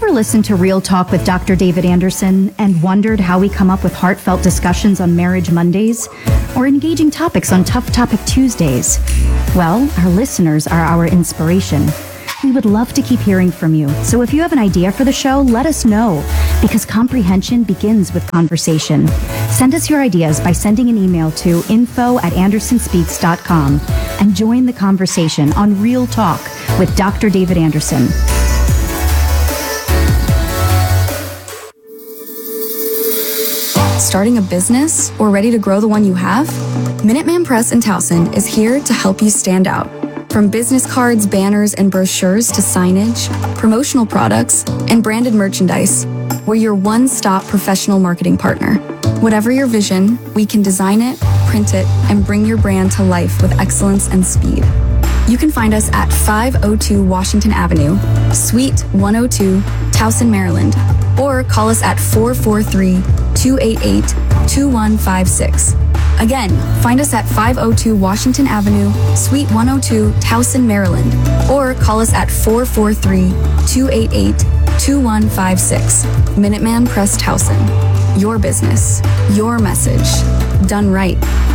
ever listened to Real Talk with Dr. David Anderson and wondered how we come up with heartfelt discussions on Marriage Mondays or engaging topics on Tough Topic Tuesdays? Well, our listeners are our inspiration. We would love to keep hearing from you. So if you have an idea for the show, let us know, because comprehension begins with conversation. Send us your ideas by sending an email to info@andersonspeaks.com and join the conversation on Real Talk with Dr. David Anderson. Starting a business or ready to grow the one you have? Minuteman Press in Towson is here to help you stand out. From business cards, banners, and brochures to signage, promotional products, and branded merchandise, we're your one-stop professional marketing partner. Whatever your vision, we can design it, print it, and bring your brand to life with excellence and speed. You can find us at 502 Washington Avenue, Suite 102, Towson, Maryland, or call us at 443-288-2156. Again, find us at 502 Washington Avenue, Suite 102, Towson, Maryland, or call us at 443-288-2156. Minuteman Press Towson. Your business, your message, done right.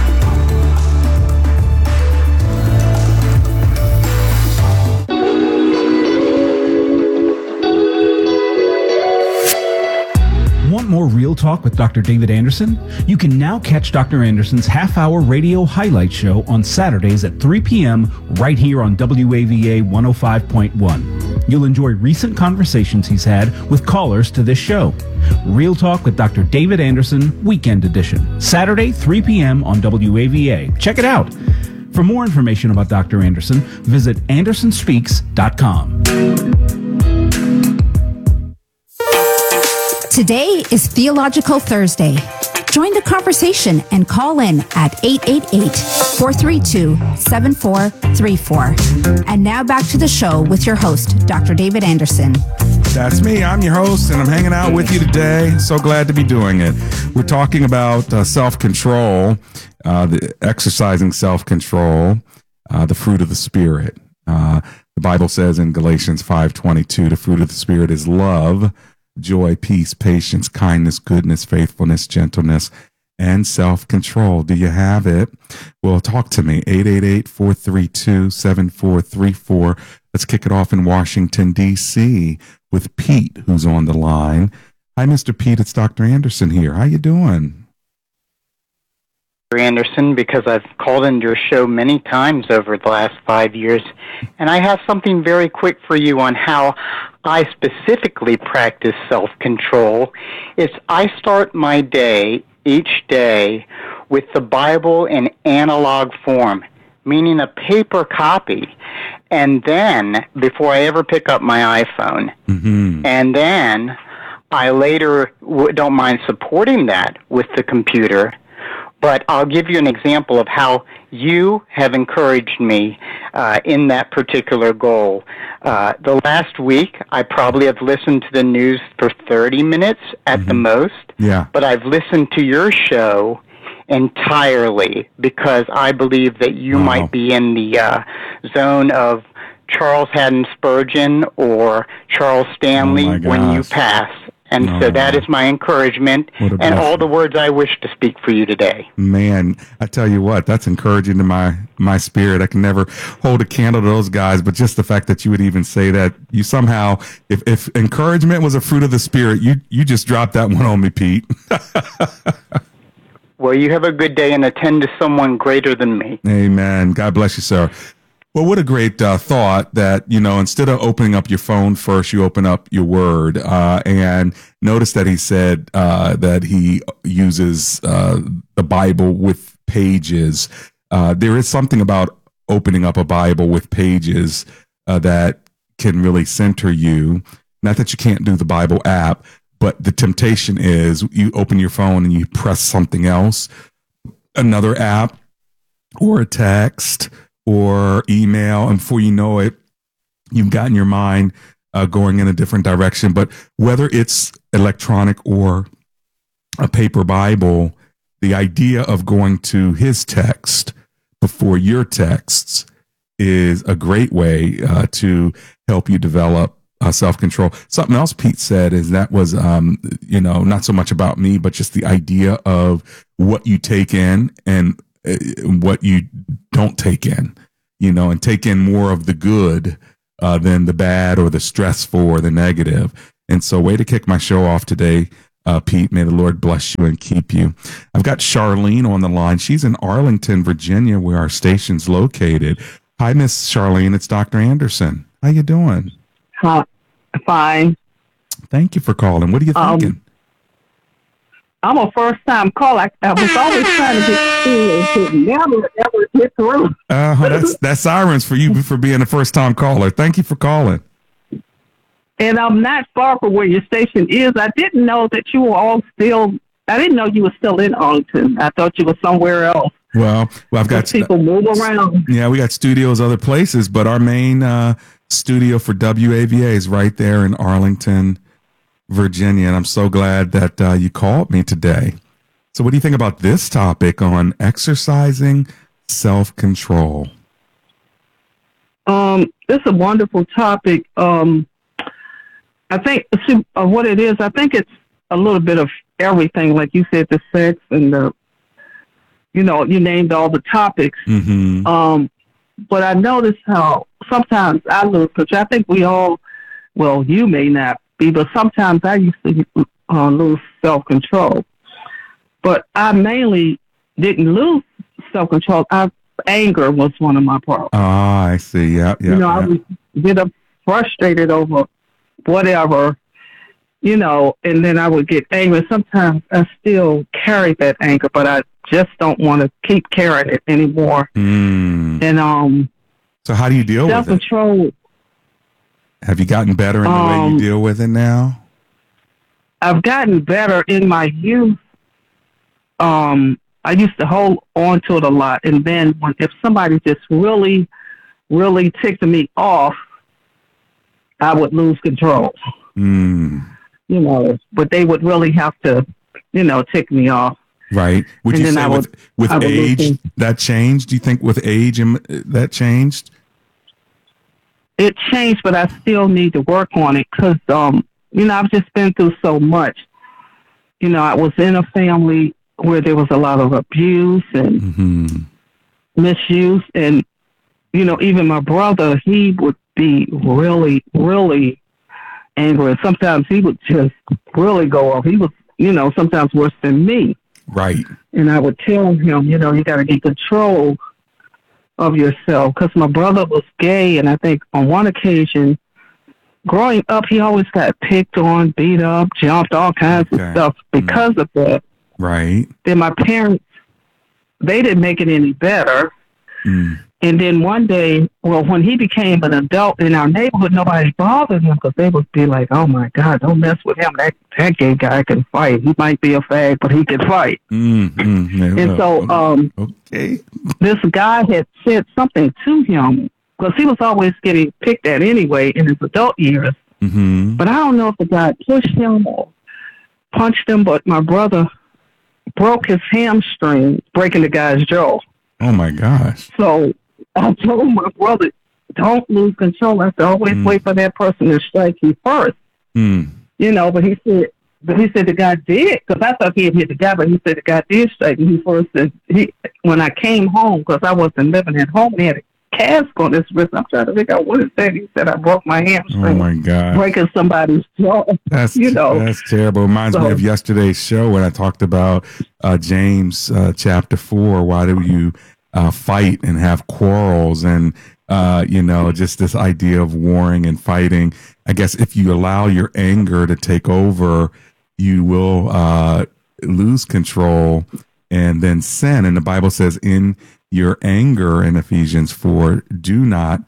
Want more Real Talk with Dr. David Anderson? You can now catch Dr. Anderson's half-hour radio highlight show on Saturdays at 3 p.m. right here on WAVA 105.1. You'll enjoy recent conversations he's had with callers to this show. Real Talk with Dr. David Anderson, Weekend Edition, Saturday, 3 p.m. on WAVA. Check it out. For more information about Dr. Anderson, visit AndersonSpeaks.com. Today is Theological Thursday. Join the conversation and call in at 888-432-7434. And now back to the show with your host, Dr. David Anderson. That's me. I'm your host, and I'm hanging out with you today. So glad to be doing it. We're talking about self-control, the exercising self-control, the fruit of the Spirit. The Bible says in Galatians 5:22, the fruit of the Spirit is love, joy, peace, patience, kindness, goodness, faithfulness, gentleness, and self-control. Do you have it? Well, talk to me. 888-432-7434. Let's kick it off in Washington, D.C. with Pete, who's on the line. Hi, Mr. Pete. It's Dr. Anderson here. How you doing? Anderson, because I've called into your show many times over the last 5 years, and I have something very quick for you on how I specifically practice self-control. I start my day, each day, with the Bible in analog form, meaning a paper copy, and then, before I ever pick up my iPhone, and then I later don't mind supporting that with the computer. But I'll give you an example of how you have encouraged me in that particular goal. The last week, I probably have listened to the news for 30 minutes at the most. Yeah. But I've listened to your show entirely because I believe that you might be in the zone of Charles Haddon Spurgeon or Charles Stanley when you pass. And so that is my encouragement and all the words I wish to speak for you today. Man, I tell you what, that's encouraging to my spirit. I can never hold a candle to those guys, but just the fact that you would even say that, you somehow, if encouragement was a fruit of the Spirit, you just dropped that one on me, Pete. Well, you have a good day and attend to someone greater than me. Amen. God bless you, sir. Well, what a great thought that, instead of opening up your phone first, you open up your word. And notice that he said that he uses the Bible with pages. There is something about opening up a Bible with pages that can really center you. Not that you can't do the Bible app, but the temptation is you open your phone and you press something else, another app or a text or email, and before you know it, you've gotten your mind going in a different direction. But whether it's electronic or a paper Bible, the idea of going to his text before your texts is a great way to help you develop self-control. Something else Pete said is that was, not so much about me, but just the idea of what you take in and what you don't take in, and take in more of the good than the bad or the stressful or the negative. And so, way to kick my show off today, Pete. May the Lord bless you and keep you. I've got Charlene on the line. She's in Arlington, Virginia, where our station's located. Hi, Miss Charlene. It's Dr. Anderson. How you doing? Hi. Fine. Thank you for calling. What are you thinking? I'm a first-time caller. I was always trying to get through and could never, ever get through. That's sirens for you for being a first-time caller. Thank you for calling. And I'm not far from where your station is. I didn't know that you were all still. I didn't know you were still in Arlington. I thought you were somewhere else. Well, I've got people move around. Yeah, we got studios other places, but our main studio for WAVA is right there in Arlington, Virginia. And I'm so glad that you called me today. So what do you think about this topic on exercising self-control? It's a wonderful topic. I think what it is, I think it's a little bit of everything. Like you said, the sex and you named all the topics. Mm-hmm. But I notice how sometimes I lose, which I think we all, well, you may not be, but sometimes I used to lose self-control. But I mainly didn't lose self-control. Anger was one of my problems. Ah, I see. Yeah. I would get frustrated over whatever, and then I would get angry. Sometimes I still carry that anger, but I just don't want to keep carrying it anymore. Mm. And so how do you deal with it? Self-control. Have you gotten better in the way you deal with it now? I've gotten better. In my youth, I used to hold on to it a lot, and then if somebody just really, really ticked me off, I would lose control. Mm. But they would really have to, tick me off. Right. Would you say with age that changed? Do you think with age that changed? It changed, but I still need to work on it because, I've just been through so much. I was in a family where there was a lot of abuse and mm-hmm. misuse. And, even my brother, he would be really, really angry. Sometimes he would just really go off. He was, sometimes worse than me. Right. And I would tell him, you got to get control of yourself. Because my brother was gay, and I think on one occasion, growing up, he always got picked on, beat up, jumped, all kinds of stuff because of that. Right. Then my parents, they didn't make it any better. Mm. And then one day, when he became an adult in our neighborhood, nobody bothered him because they would be like, oh, my God, don't mess with him. That gay guy can fight. He might be a fag, but he can fight. Mm-hmm. And so okay. This guy had said something to him because he was always getting picked at anyway in his adult years. Mm-hmm. But I don't know if the guy pushed him or punched him, but my brother broke his hamstring, breaking the guy's jaw. Oh, my gosh. So I told my brother, don't lose control. I have to always wait for that person to strike you first. Mm. But he said the guy did, because I thought he had hit the guy, but he said the guy did strike me first. And when I came home, because I wasn't living at home, he had a cast on his wrist. I'm trying to figure out what it said. He said I broke my hamstring. Oh, my God. Breaking somebody's jaw. That's terrible. It reminds me of yesterday's show when I talked about James chapter 4. Why do you fight and have quarrels? And, just this idea of warring and fighting. I guess if you allow your anger to take over, you will lose control and then sin. And the Bible says in your anger in Ephesians 4, do not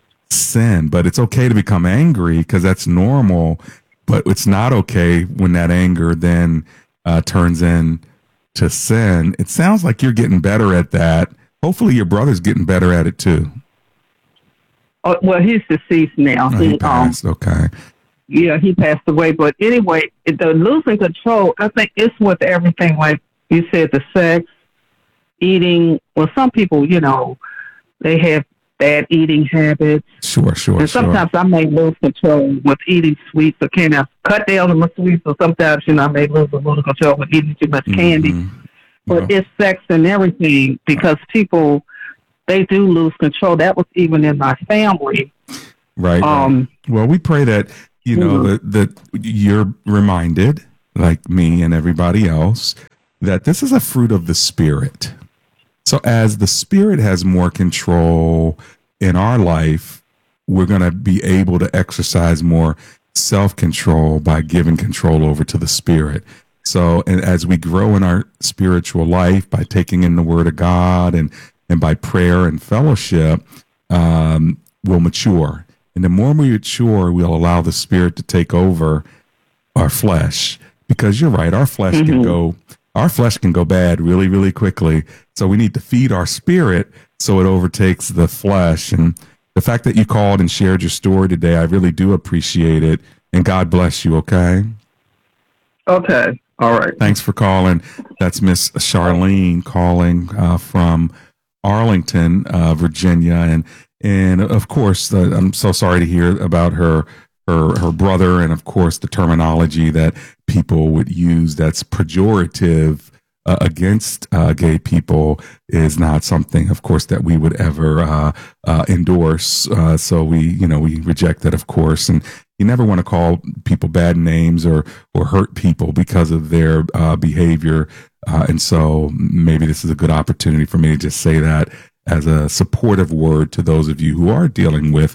sin. But it's okay to become angry because that's normal. But it's not okay when that anger then turns into sin. It sounds like you're getting better at that. Hopefully your brother's getting better at it too. Oh, well, he's deceased now. Oh, he passed. Okay. Yeah, he passed away. But anyway, the losing control, I think it's with everything. Like you said, the sex, eating. Well, some people, they have bad eating habits. Sure. And sometimes I may lose control with eating sweets, or can I cut down on my sweets? So sometimes, I may lose a little control with eating too much candy. But it's sex and everything, because people, they do lose control. That was even in my family. Right. Well, we pray that, that you're reminded, like me and everybody else, that this is a fruit of the Spirit. So as the Spirit has more control in our life, we're going to be able to exercise more self-control by giving control over to the Spirit. So, and as we grow in our spiritual life by taking in the Word of God and by prayer and fellowship, we'll mature. And the more we mature, we'll allow the Spirit to take over our flesh. Because you're right, our flesh can go bad really, really quickly. So we need to feed our spirit so it overtakes the flesh. And the fact that you called and shared your story today, I really do appreciate it. And God bless you, okay? Okay. All right. Thanks for calling. That's Miss Charlene calling from Arlington, Virginia. And of course, I'm so sorry to hear about her brother, and of course the terminology that people would use that's pejorative against gay people is not something, of course, that we would ever endorse. So we reject that, of course. And you never want to call people bad names or hurt people because of their behavior. And so maybe this is a good opportunity for me to just say that as a supportive word to those of you who are dealing with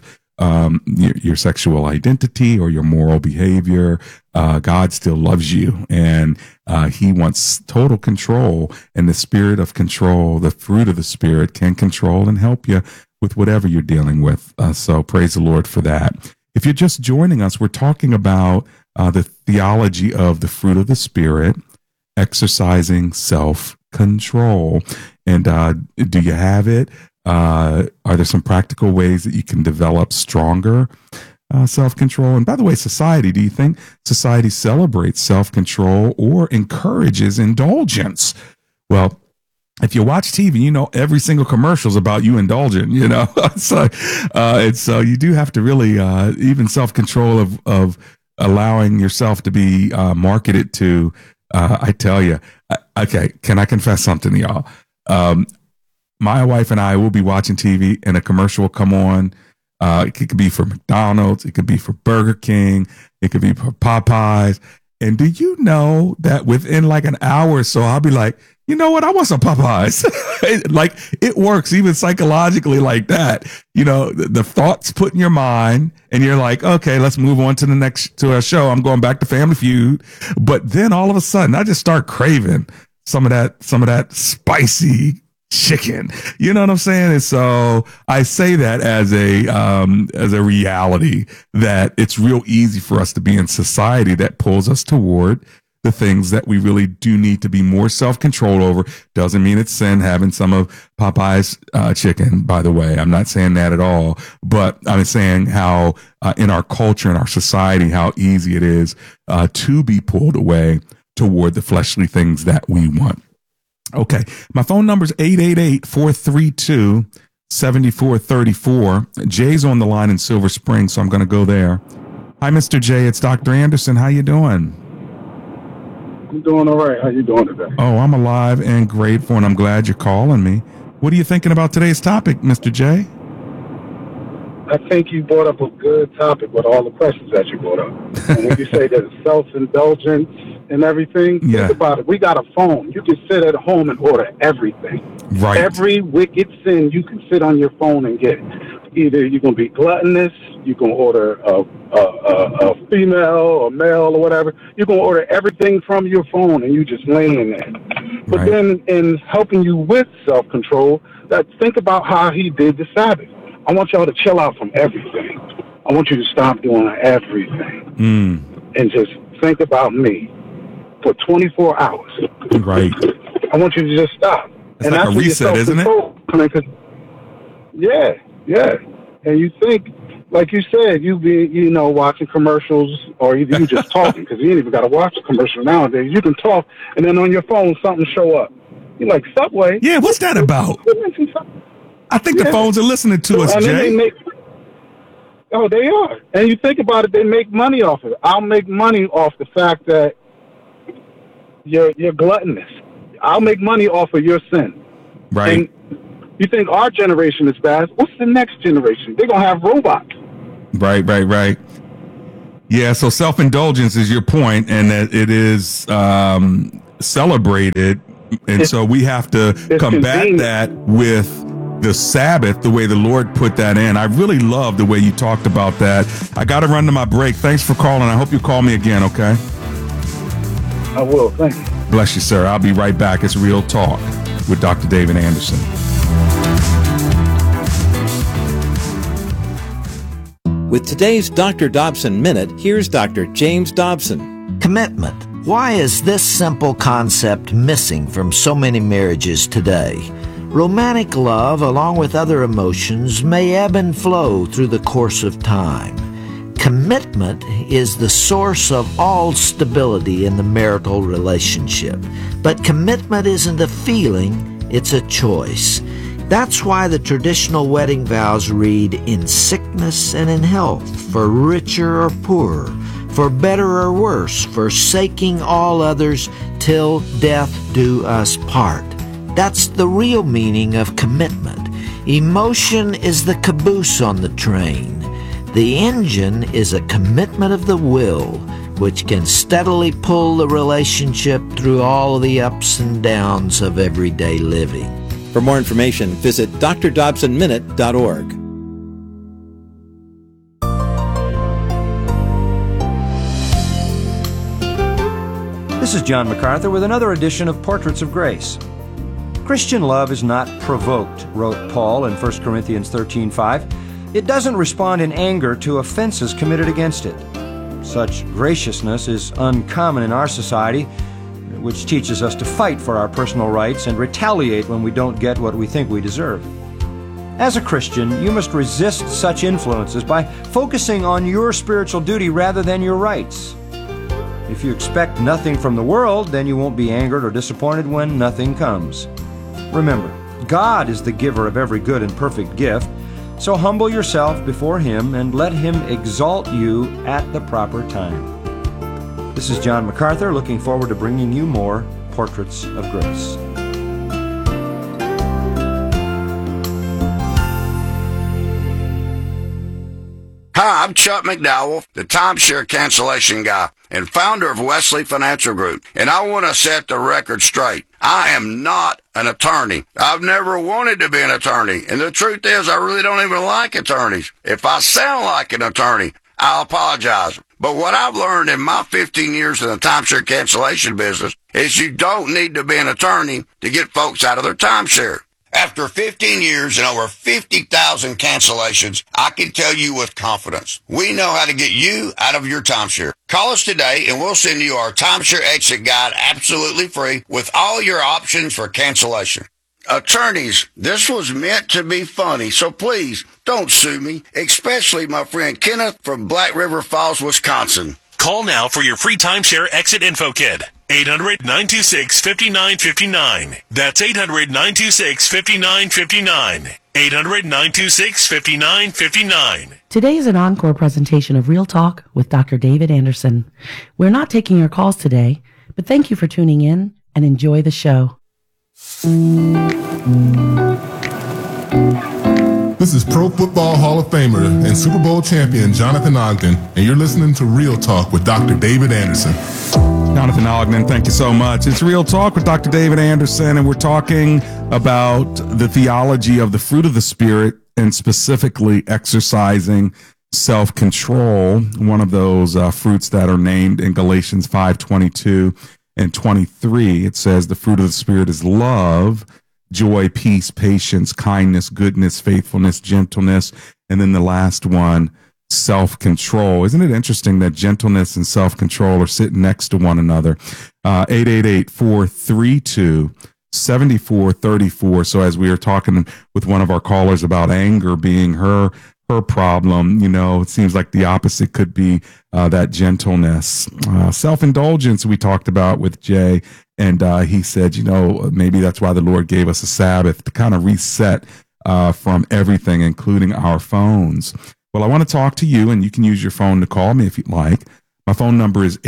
your sexual identity or your moral behavior. God still loves you, and he wants total control, and the spirit of control, the fruit of the Spirit, can control and help you with whatever you're dealing with. So praise the Lord for that. If you're just joining us, we're talking about the theology of the fruit of the Spirit, exercising self-control. And do you have it? Are there some practical ways that you can develop stronger self-control? And by the way, do you think society celebrates self-control or encourages indulgence? Well, if you watch TV, every single commercial is about you indulging, so, and so you do have to really, even self-control of allowing yourself to be marketed to, I tell you, okay, can I confess something to y'all? My wife and I will be watching TV and a commercial will come on. It could be for McDonald's. It could be for Burger King. It could be for Popeyes. And do you know that within like an hour or so, I'll be like, you know what? I want some Popeyes. Like it works even psychologically like that. The thoughts put in your mind and you're like, okay, let's move on to our show. I'm going back to Family Feud. But then all of a sudden I just start craving some of that spicy chicken. You know what I'm saying? And so I say that as a reality that it's real easy for us to be in society that pulls us toward the things that we really do need to be more self-control over. Doesn't mean it's sin having some of Popeye's chicken, by the way. I'm not saying that at all. But I'm saying how in our culture, in our society, how easy it is to be pulled away toward the fleshly things that we want. Okay. My phone number is 888-432-7434. Jay's on the line in Silver Spring, so I'm going to go there. Hi, Mr. Jay. It's Dr. Anderson. How you doing? I'm doing all right. How you doing today? Oh, I'm alive and grateful, and I'm glad you're calling me. What are you thinking about today's topic, Mr. Jay? I think you brought up a good topic with all the questions that you brought up. And when you say that it's self-indulgence and everything, think about it. We got a phone. You can sit at home and order everything. Right. Every wicked sin you can sit on your phone and get. Either you're going to be gluttonous, you're going to order a female or male or whatever. You're going to order everything from your phone and you just laying there. But then in helping you with self-control, think about how he did the Sabbath. I want y'all to chill out from everything. I want you to stop doing everything. And just think about me for 24 hours. Right. I want you to just stop. It's like a reset, isn't it? Yeah. And you think, like you said, you be, watching commercials or you just talking, because you ain't even got to watch a commercial nowadays. You can talk, and then on your phone, something show up. You're like, Subway? Yeah, what's that about? I think the phones are listening to us, and Jay. They are. And you think about it, they make money off of it. I'll make money off the fact that you're gluttonous. I'll make money off of your sin. Right. And you think our generation is bad? What's the next generation? They're gonna have robots. Right. Yeah. So self-indulgence is your point, and that it is celebrated, and so we have to combat that with the Sabbath, the way the Lord put that in. I really love the way you talked about that. I got to run to my break. Thanks for calling. I hope you call me again, okay? I will. Thank you. Bless you, sir. I'll be right back. It's Real Talk with Dr. David Anderson. With today's Dr. Dobson Minute, here's Dr. James Dobson. Commitment. Why is this simple concept missing from so many marriages today? Romantic love, along with other emotions, may ebb and flow through the course of time. Commitment is the source of all stability in the marital relationship. But commitment isn't a feeling, it's a choice. That's why the traditional wedding vows read, in sickness and in health, for richer or poorer, for better or worse, forsaking all others, till death do us part. That's the real meaning of commitment. Emotion is the caboose on the train. The engine is a commitment of the will, which can steadily pull the relationship through all the ups and downs of everyday living. For more information, visit drdobsonminute.org. This is John MacArthur with another edition of Portraits of Grace. Christian love is not provoked, wrote Paul in 1 Corinthians 13:5. It doesn't respond in anger to offenses committed against it. Such graciousness is uncommon in our society, which teaches us to fight for our personal rights and retaliate when we don't get what we think we deserve. As a Christian, you must resist such influences by focusing on your spiritual duty rather than your rights. If you expect nothing from the world, then you won't be angered or disappointed when nothing comes. Remember, God is the giver of every good and perfect gift, so humble yourself before Him and let Him exalt you at the proper time. This is John MacArthur, looking forward to bringing you more Portraits of Grace. Hi, I'm Chuck McDowell, the timeshare cancellation guy and founder of Wesley Financial Group, and I want to set the record straight. I am not an attorney. I've never wanted to be an attorney, and the truth is I really don't even like attorneys. If I sound like an attorney, I'll apologize. But what I've learned in my 15 years in the timeshare cancellation business is you don't need to be an attorney to get folks out of their timeshare. After 15 years and over 50,000 cancellations, I can tell you with confidence, we know how to get you out of your timeshare. Call us today and we'll send you our timeshare exit guide absolutely free with all your options for cancellation. Attorneys, this was meant to be funny, so please don't sue me, especially my friend Kenneth from Black River Falls, Wisconsin. Call now for your free timeshare exit info kit. 800-926-5959. That's 800-926-5959. 800-926-5959. Today is an encore presentation of Real Talk with Dr. David Anderson. We're not taking your calls today, but thank you for tuning in and enjoy the show. This is Pro Football Hall of Famer and Super Bowl champion Jonathan Ogden, and you're listening to Real Talk with Dr. David Anderson. Jonathan Ogden, thank you so much. It's Real Talk with Dr. David Anderson, and we're talking about the theology of the fruit of the Spirit and specifically exercising self-control, one of those fruits that are named in Galatians 5:22 and 23. It says the fruit of the Spirit is love, joy, peace, patience, kindness, goodness, faithfulness, gentleness, and then the last one, self-control. Isn't it interesting that gentleness and self-control are sitting next to one another? 888-432-7434. So as we were talking with one of our callers about anger being her problem, you know, it seems like the opposite could be that gentleness. Self-indulgence we talked about with Jay, and he said, you know, maybe that's why the Lord gave us a Sabbath to kind of reset from everything, including our phones. Well, I want to talk to you, and you can use your phone to call me if you'd like. My phone number is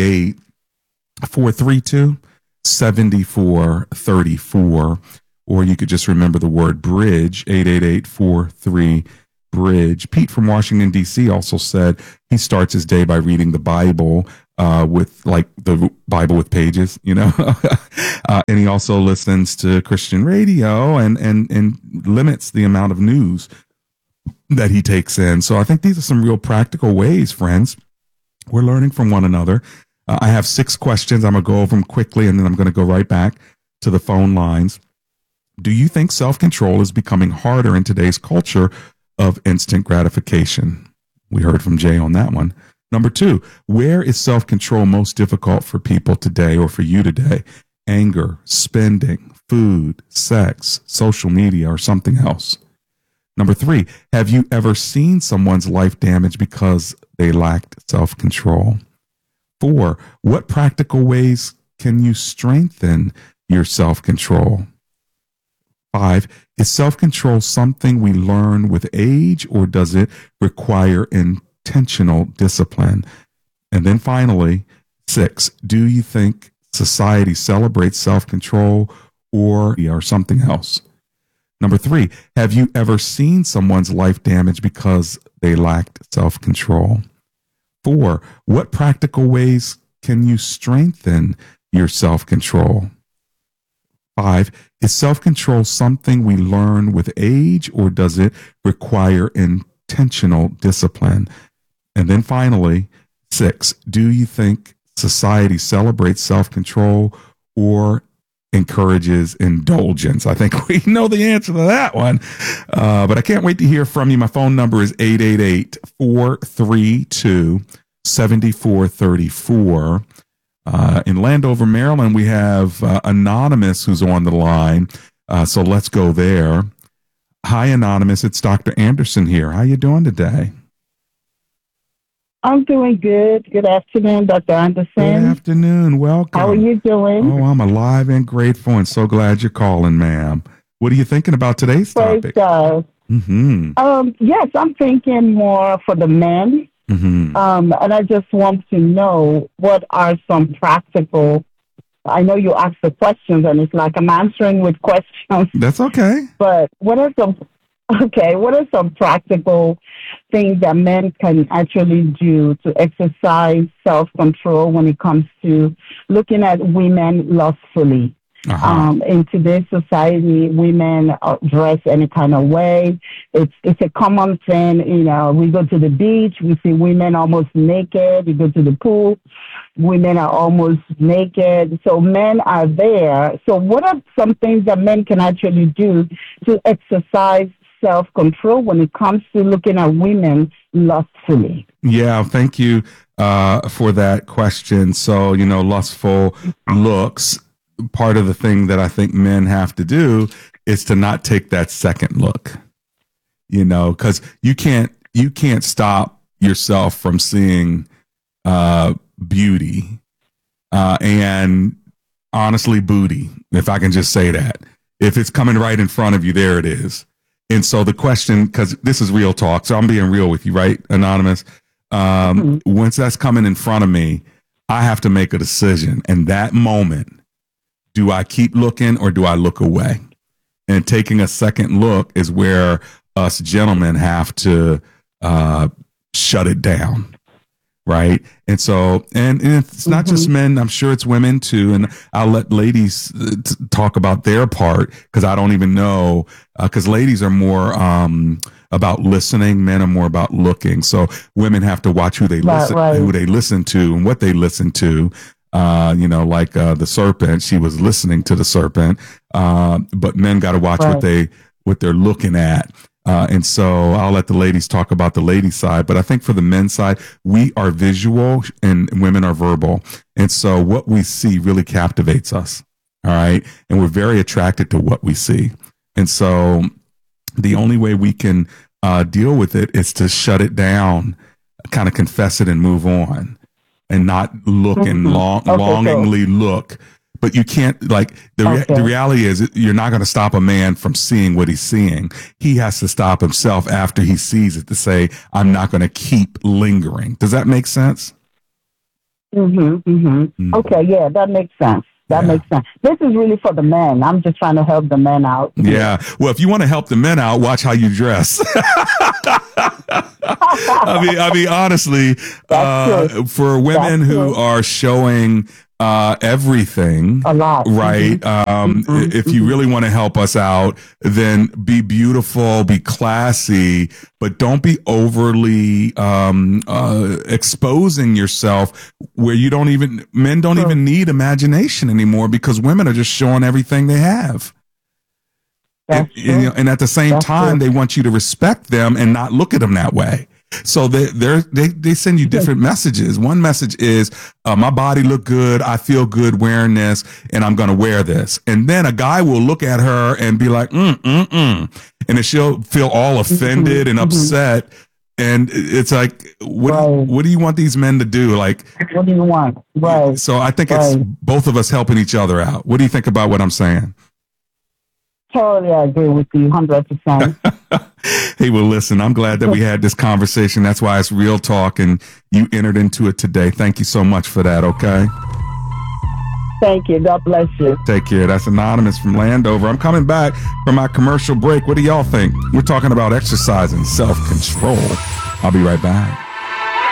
888-432-7434, or you could just remember the word bridge, 888-43-BRIDGE. Pete from Washington, D.C. also said he starts his day by reading the Bible with like the Bible with pages, you know, and he also listens to Christian radio and limits the amount of news that he takes in. So I think these are some real practical ways, friends. We're learning from one another. I have 6 questions. I'm going to go over them quickly, and then I'm going to go right back to the phone lines. Do you think self-control is becoming harder in today's culture of instant gratification? We heard from Jay on that one. Number 2, where is self-control most difficult for people today or for you today? Anger, spending, food, sex, social media, or something else? Number 3, have you ever seen someone's life damaged because they lacked self-control? 4, what practical ways can you strengthen your self-control? 5, is self-control something we learn with age, or does it require intentional discipline? And then finally, 6, do you think society celebrates self-control or something else? Number 3, have you ever seen someone's life damaged because they lacked self-control? 4, what practical ways can you strengthen your self-control? 5, is self-control something we learn with age, or does it require intentional discipline? And then finally, 6, do you think society celebrates self-control or encourages indulgence? I think we know the answer to that one, but I can't wait to hear from you. My phone number is 888-432-7434. In Landover, Maryland, we have Anonymous who's on the line, so let's go there. Hi, Anonymous. It's Dr. Anderson here. How you doing today? I'm doing good. Good afternoon, Dr. Anderson. Good afternoon. Welcome. How are you doing? Oh, I'm alive and grateful and so glad you're calling, ma'am. What are you thinking about today's topic? Praise God. Yes, I'm thinking more for the men. And I just want to know, what are some practical, I know you asked the questions and it's like I'm answering with questions. That's okay. But what are some practical things that men can actually do to exercise self-control when it comes to looking at women lustfully? In today's society, women dress any kind of way. It's a common thing. You know, we go to the beach, we see women almost naked. We go to the pool, women are almost naked. So men are there. So what are some things that men can actually do to exercise self-control when it comes to looking at women lustfully? Yeah, thank you for that question. So, you know, lustful looks, part of the thing that I think men have to do is to not take that second look, you know, because you can't stop yourself from seeing beauty and honestly booty, if I can just say that. If it's coming right in front of you, there it is. And so the question, because this is real talk, so I'm being real with you, right, Anonymous? Once that's coming in front of me, I have to make a decision. And that moment, do I keep looking or do I look away? And taking a second look is where us gentlemen have to shut it down, right? And so, and it's not just men, I'm sure it's women too. And I'll let ladies talk about their part, because I don't even know, because ladies are more about listening, men are more about looking. So women have to watch who they listen to and what they listen to. You know, like the serpent, she was listening to the serpent, but men got to watch what they're looking at. And so I'll let the ladies talk about the lady side, but I think for the men's side, we are visual and women are verbal. And so what we see really captivates us. All right. And we're very attracted to what we see. And so the only way we can deal with it is to shut it down, kind of confess it and move on. And not look and longingly look But you can't, like, the reality is you're not going to stop a man from seeing what he's seeing. He has to stop himself after he sees it to say, I'm not going to keep lingering. Does that make sense? Okay, yeah, that makes sense. That makes sense. This is really for the men. I'm just trying to help the men out. Yeah. Well, if you want to help the men out, watch how you dress. I mean, honestly, for women who are showing everything, a lot, right? If you really want to help us out, then be beautiful, be classy, but don't be overly exposing yourself where men don't even need imagination anymore, because women are just showing everything they have. And at the same time, they want you to respect them and not look at them that way. So they send you different messages. One message is, my body look good, I feel good wearing this, and I'm going to wear this. And then a guy will look at her and be like, and then she'll feel all offended and upset. And it's like, what do you want these men to do? Like, what do you want? Right. So I think it's both of us helping each other out. What do you think about what I'm saying? Totally agree with you, 100%. Hey, well, listen, I'm glad that we had this conversation. That's why it's Real Talk, and you entered into it today. Thank you so much for that, okay? Thank you. God bless you. Take care. That's Anonymous from Landover. I'm coming back from my commercial break. What do y'all think? We're talking about exercise and self-control. I'll be right back.